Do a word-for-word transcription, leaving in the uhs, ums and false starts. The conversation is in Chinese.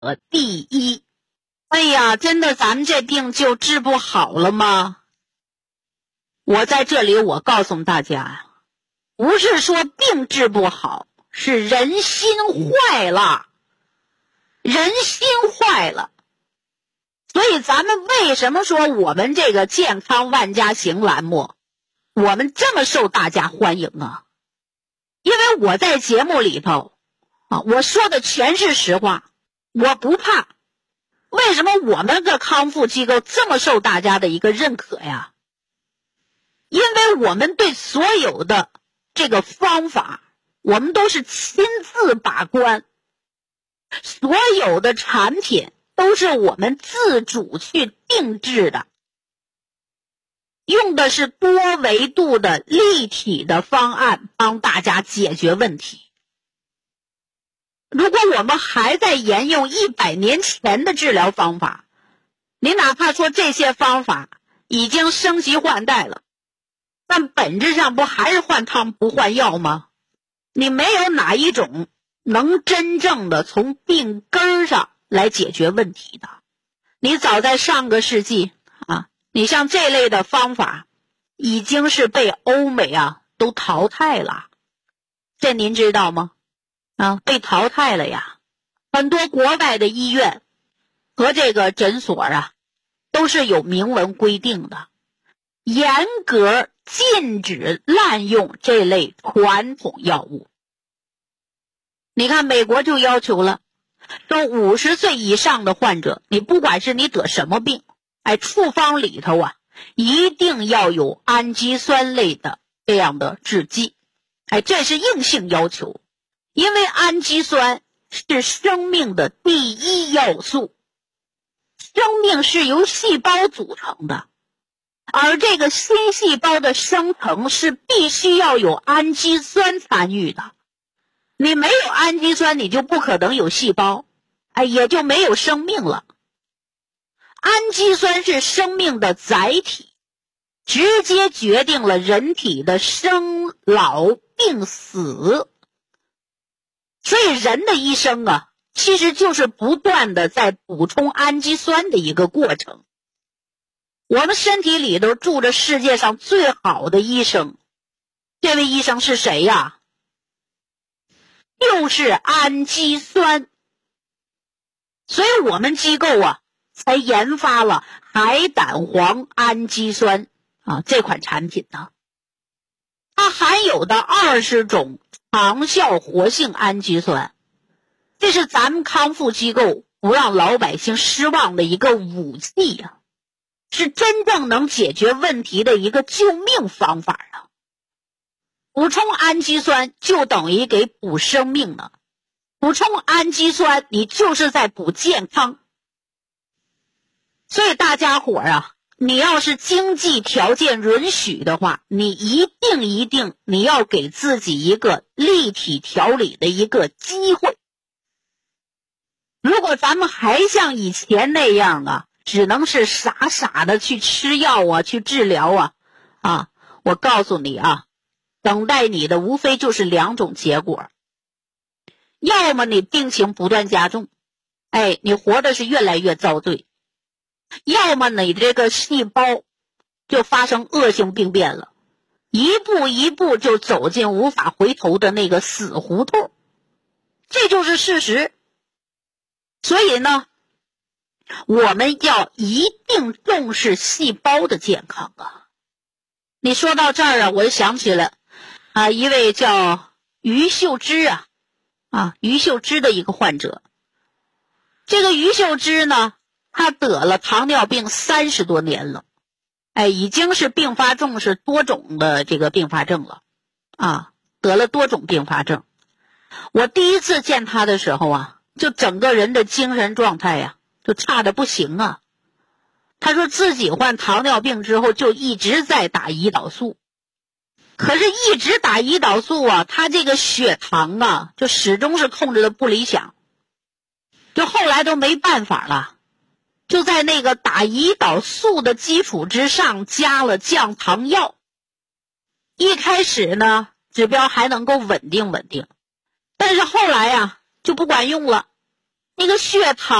呃第一。哎呀，真的咱们这病就治不好了吗？我在这里我告诉大家呀，不是说病治不好，是人心坏了，人心坏了。所以咱们为什么说我们这个健康万家行栏目我们这么受大家欢迎啊？因为我在节目里头啊，我说的全是实话，我不怕。为什么我们的康复机构这么受大家的一个认可呀？因为我们对所有的这个方法我们都是亲自把关，所有的产品都是我们自主去定制的，用的是多维度的立体的方案帮大家解决问题。如果我们还在沿用一百年前的治疗方法，你哪怕说这些方法已经升级换代了，但本质上不还是换汤不换药吗？你没有哪一种能真正的从病根上来解决问题的。你早在上个世纪啊，你像这类的方法已经是被欧美啊都淘汰了，这您知道吗？啊，被淘汰了呀。很多国外的医院和这个诊所啊都是有明文规定的，严格禁止滥用这类传统药物。你看美国就要求了，说五十岁以上的患者，你不管是你得什么病，哎，处方里头啊一定要有氨基酸类的这样的制剂，哎，这是硬性要求。因为氨基酸是生命的第一要素，生命是由细胞组成的，而这个新细胞的生成是必须要有氨基酸参与的。你没有氨基酸，你就不可能有细胞，哎，也就没有生命了。氨基酸是生命的载体，直接决定了人体的生老病死。所以人的一生啊，其实就是不断的在补充氨基酸的一个过程。我们身体里头住着世界上最好的医生，这位医生是谁呀？就是氨基酸。所以我们机构啊才研发了海胆黄氨基酸啊这款产品呢。它含有的二十种长效活性氨基酸，这是咱们康复机构不让老百姓失望的一个武器呀、啊，是真正能解决问题的一个救命方法啊！补充氨基酸就等于给补生命呢，补充氨基酸你就是在补健康。所以大家伙啊，你要是经济条件允许的话，你一定一定你要给自己一个立体调理的一个机会。如果咱们还像以前那样啊，只能是傻傻的去吃药啊，去治疗啊，啊，我告诉你啊，等待你的无非就是两种结果。要么你病情不断加重，哎，你活的是越来越遭罪。要么你这个细胞就发生恶性病变了，一步一步就走进无法回头的那个死胡同，这就是事实。所以呢，我们要一定重视细胞的健康啊。你说到这儿啊，我就想起了啊一位叫于秀芝啊啊于秀芝的一个患者。这个于秀芝呢，他得了糖尿病三十多年了，哎，已经是并发重是多种的这个并发症了啊，得了多种并发症。我第一次见他的时候啊，就整个人的精神状态呀、啊，就差得不行啊。他说自己患糖尿病之后就一直在打胰岛素，可是一直打胰岛素啊，他这个血糖啊，就始终是控制的不理想，就后来都没办法了。就在那个打胰岛素的基础之上加了降糖药，一开始呢指标还能够稳定稳定，但是后来啊就不管用了， 那个血糖